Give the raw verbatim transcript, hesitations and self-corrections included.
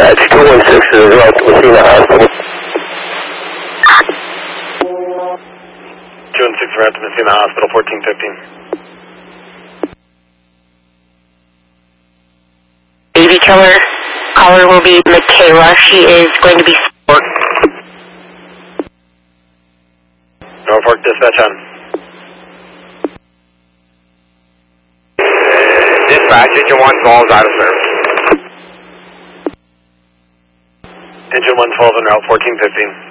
dispatch, two one six is Route to Messina Hospital. two one six Route to Messina Hospital, fourteen fifteen. Baby killer. Caller will be Michaela. She is going to be support. Norfolk dispatch on. Dispatch, engine one twelve is out of service. Engine one twelve en route, fourteen fifteen.